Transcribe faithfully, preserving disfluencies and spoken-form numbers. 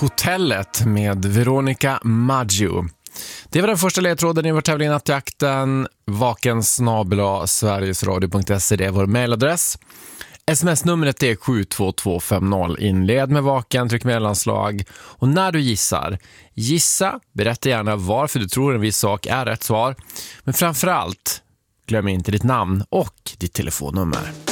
Hotellet med Veronica Maggio. Det var den första ledtråden i vår tävling i Nattjakten. Vaken snabel-a sverigesradio punkt se, det är vår mailadress. Sms-numret är sju två två fem noll. Inled med vaken, tryck mellanslag. Och när du gissar, gissa, berätta gärna varför du tror en viss sak är rätt svar. Men framförallt, glöm inte ditt namn och ditt telefonnummer.